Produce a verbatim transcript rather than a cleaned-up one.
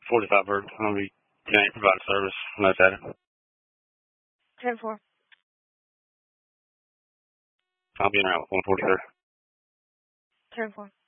forty-five Bird. I'm going to be down here providing service when that's at it. ten four. I'll be in around one forty-third. ten four.